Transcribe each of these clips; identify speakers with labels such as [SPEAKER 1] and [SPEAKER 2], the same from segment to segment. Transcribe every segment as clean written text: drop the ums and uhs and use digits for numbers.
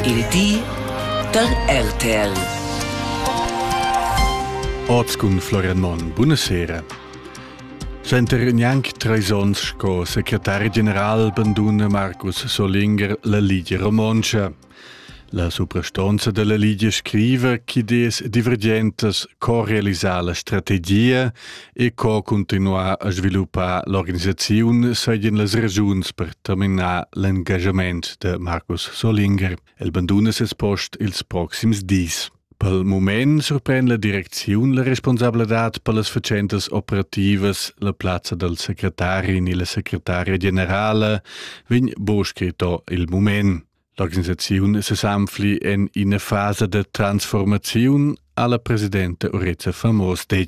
[SPEAKER 1] Il di der RTL.
[SPEAKER 2] Oz con Florian Mon, buonasera. Center gnanc 3 ons sco secretari general banduna Marcus Solinger la Lidia Romoncia. La suprastonza della Lidia scrive che idees divergentes co-realisar la strategia e co-continuar a sviluppar l'organizzazione seien las ragiuns per terminar l'engagement de Marcus Solinger. El banduna ses post ils proxims dis. Pel moment surprende la direzione la responsabilità per le facendas operativas, la plaza del secretari e la segretaria generale, vegn bo scritto il moment. L'organizzazione si s'anfli in una fase di trasformazione alla presidente Orezza Famosdec.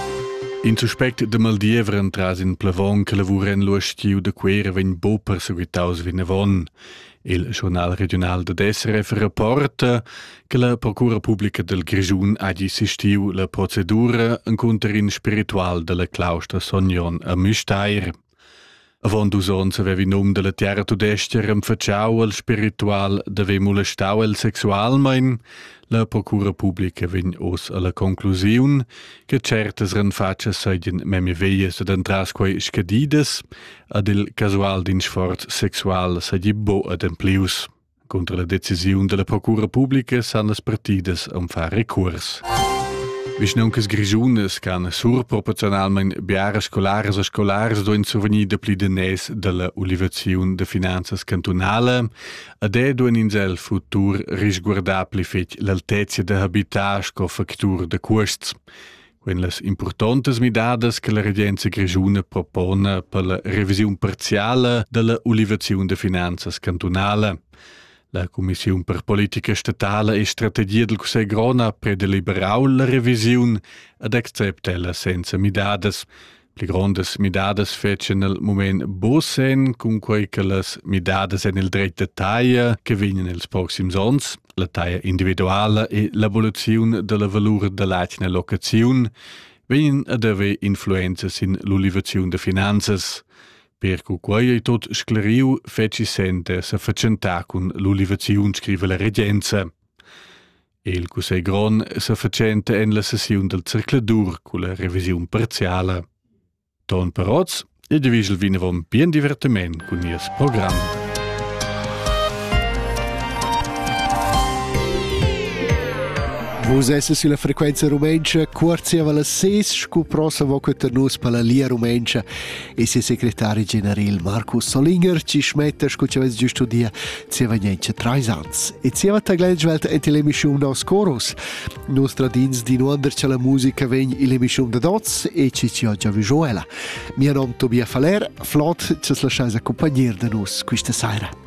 [SPEAKER 2] In suspect de Maldievren tras in plevon che lavora in lo stiu de quera vegn bo perseguitaus vinavon. Il giornal regional de SRF rapporta che la Procura Pubblica del Grigiun hagi assistiu la procedura en conterin spiritual de la claustra Sognon a Müstair. Avon d'usons avevi nom de la Terra Tudester facciau al spiritual deve molestau el sexualmein, la Procura Pubblica vegn os alla conclusiun che certes renfaccias seigien memi veies ed entras quei scadides ad il casual din sforz sexual seigi bo ad emplius. Contra la decisiun de la Procura Pubblica san las partidas far recurs. Visnauncas grigiunas can surproporcionalmein biara scolares o scolares do intervenir de pli denès de la Ulivaziun de Finanzas Cantunala ed duan in el futur risguardar pli fetg l'altezia de habitat sco factur de costs. Quen las importantes midadas che la Regenza Grigiuna propone per la revisiun parziala de la Ulivaziun de Finanzas Cantunala. La Commissione per Politica Statale e Strategia del Consiglio Grona ha predeliberau la revisione ed acceptella senza midades. Pli grandes midades fecen nel moment bosen, con quei che las midades en il dret de taia che vegnan els proxims ons, la taia individuale e l'abolizione della valura dell'acina locazione, vegnan ad ave influenzas in l'ulivazione de finanzas. Per quei tot scleriu feci sente sa facentà con l'ulivaziun, scrive la Regenza. Il Cusei Gron sa facente en la sessiun del Cercladur con la revisiun parziala. Ton paroz e divisel vinavon bien divertiment con nies programma.
[SPEAKER 3] Vos essa sulla frequenza rumencia, quarziava la 6, scu prosa voca ternus per la Lia Rumencia e sia segretario generale Marcus Solinger ci smetta scu ci avesse giusto dia zieva niente 3 ans. E zieva taglenschwelt et l'emission nos coros. Nostra dins di nuandercia la musica vegn l'emission de dots e ci oggi visuela. Mio nome Tobia Faler, flot ci lasciais accompagnar de nus questa sera.